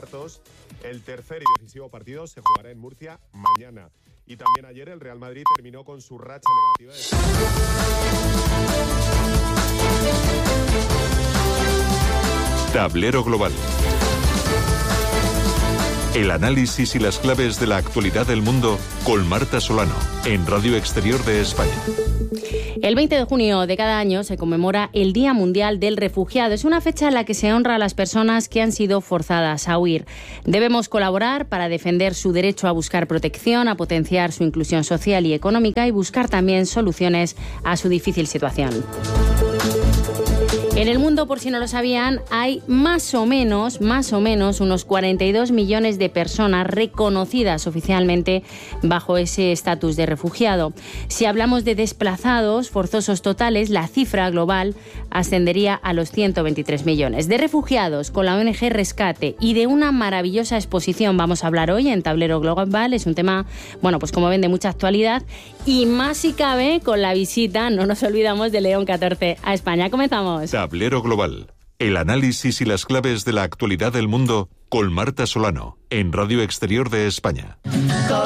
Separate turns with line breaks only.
cuartos. El tercer y decisivo partido se jugará en Murcia mañana. Y también ayer el Real Madrid terminó con su racha negativa de...
Tablero Global. El análisis y las claves de la actualidad del mundo con Marta Solano, en Radio Exterior de España.
El 20 de junio de cada año se conmemora el Día Mundial del Refugiado. Es una fecha en la que se honra a las personas que han sido forzadas a huir. Debemos colaborar para defender su derecho a buscar protección, a potenciar su inclusión social y económica y buscar también soluciones a su difícil situación. En el mundo, por si no lo sabían, hay más o menos unos 42 millones de personas reconocidas oficialmente bajo ese estatus de refugiado. Si hablamos de desplazados forzosos totales, la cifra global ascendería a los 123 millones. De refugiados con la ONG Rescate y de una maravillosa exposición vamos a hablar hoy en Tablero Global. Es un tema, bueno, pues como ven, de mucha actualidad y más si cabe con la visita, no nos olvidamos, de León XIV a España. Comenzamos.
Tablero Global. El análisis y las claves de la actualidad del mundo con Marta Solano, en Radio Exterior de España.
Con